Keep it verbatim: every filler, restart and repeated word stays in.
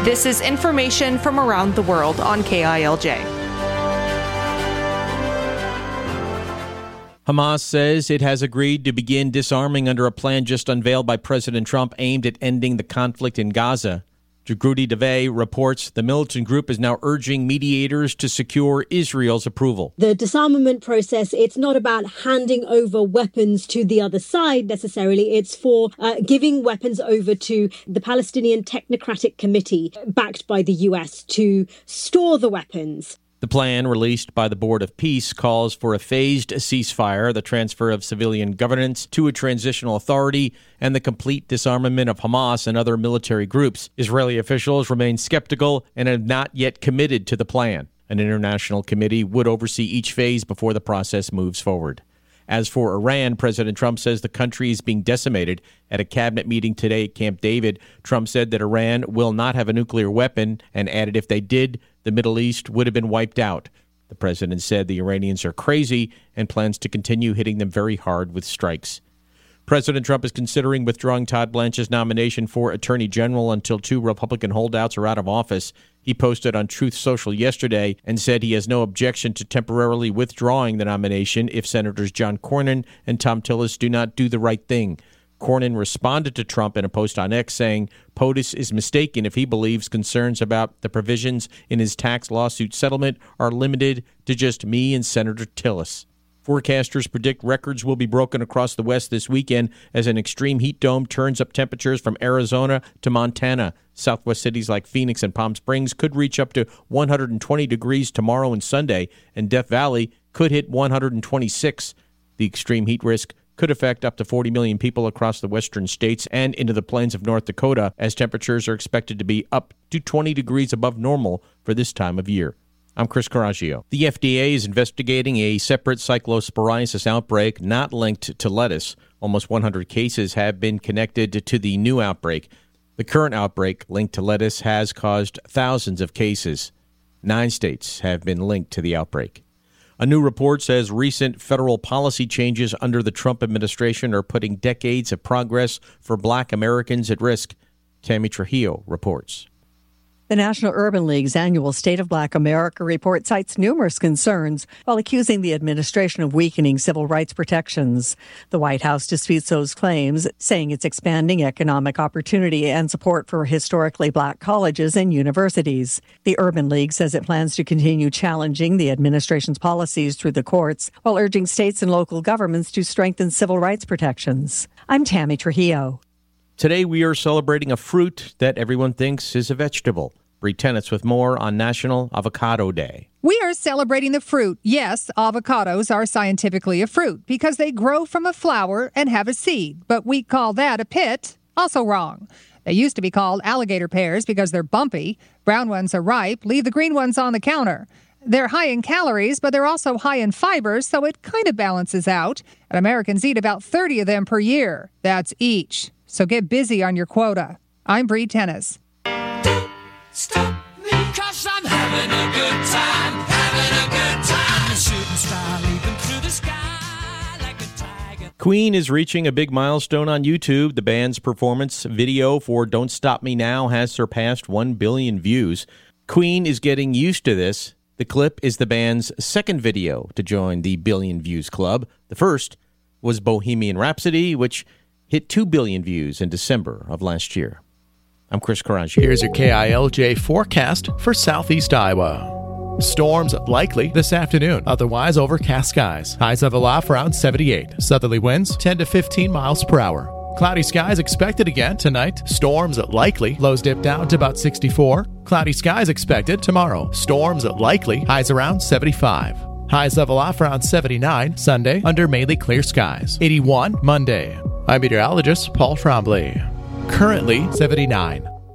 This is information from around the world on K I L J. Hamas says it has agreed to begin disarming under a plan just unveiled by President Trump aimed at ending the conflict in Gaza. Jagrudi Devay reports the militant group is now urging mediators to secure Israel's approval. The disarmament process, it's not about handing over weapons to the other side necessarily. It's for uh, giving weapons over to the Palestinian Technocratic Committee, backed by the U S, to store the weapons. The plan, released by the Board of Peace, calls for a phased ceasefire, the transfer of civilian governance to a transitional authority, and the complete disarmament of Hamas and other military groups. Israeli officials remain skeptical and have not yet committed to the plan. An international committee would oversee each phase before the process moves forward. As for Iran, President Trump says the country is being decimated. At a cabinet meeting today at Camp David, Trump said that Iran will not have a nuclear weapon and added if they did, the Middle East would have been wiped out. The president said the Iranians are crazy and plans to continue hitting them very hard with strikes. President Trump is considering withdrawing Todd Blanche's nomination for Attorney General until two Republican holdouts are out of office. He posted on Truth Social yesterday and said he has no objection to temporarily withdrawing the nomination if Senators John Cornyn and Thom Tillis do not do the right thing. Cornyn responded to Trump in a post on X saying POTUS is mistaken if he believes concerns about the provisions in his tax lawsuit settlement are limited to just me and Senator Tillis. Forecasters predict records will be broken across the West this weekend as an extreme heat dome turns up temperatures from Arizona to Montana. Southwest cities like Phoenix and Palm Springs could reach up to one hundred twenty degrees tomorrow and Sunday, and Death Valley could hit one hundred twenty-six. The extreme heat risk could affect up to forty million people across the western states and into the plains of North Dakota, as temperatures are expected to be up to twenty degrees above normal for this time of year. I'm Chris Coraggio. The F D A is investigating a separate cyclosporiasis outbreak not linked to lettuce. Almost one hundred cases have been connected to the new outbreak. The current outbreak linked to lettuce has caused thousands of cases. Nine states have been linked to the outbreak. A new report says recent federal policy changes under the Trump administration are putting decades of progress for Black Americans at risk. Tammy Trujillo reports. The National Urban League's annual State of Black America report cites numerous concerns while accusing the administration of weakening civil rights protections. The White House disputes those claims, saying it's expanding economic opportunity and support for historically black colleges and universities. The Urban League says it plans to continue challenging the administration's policies through the courts while urging states and local governments to strengthen civil rights protections. I'm Tammy Trujillo. Today we are celebrating a fruit that everyone thinks is a vegetable. Bree Tennis with more on National Avocado Day. We are celebrating the fruit. Yes, avocados are scientifically a fruit because they grow from a flower and have a seed, but we call that a pit. Also wrong. They used to be called alligator pears because they're bumpy. Brown ones are ripe. Leave the green ones on the counter. They're high in calories, but they're also high in fibers, so it kind of balances out. And Americans eat about thirty of them per year. That's each. So get busy on your quota. I'm Bree Tennis. Stop me, 'cause I'm having a good time, having a good time. Shooting star leaping through the sky like a tiger. Queen is reaching a big milestone on YouTube. The band's performance video for Don't Stop Me Now has surpassed one billion views. Queen is getting used to this. The clip is the band's second video to join the billion views club. The first was Bohemian Rhapsody, which hit two billion views in December of last year. I'm Chris Coraggio. Here's your K I L J forecast for southeast Iowa. Storms likely this afternoon, otherwise overcast skies. Highs of aloft around seventy-eight. Southerly winds ten to fifteen miles per hour. Cloudy skies expected again tonight. Storms likely. Lows dip down to about sixty-four. Cloudy skies expected tomorrow. Storms likely. Highs around seventy-five. Highs level off around seventy-nine. Sunday under mainly clear skies. eighty-one Monday. I'm meteorologist Paul Trombley. Currently seventy-nine.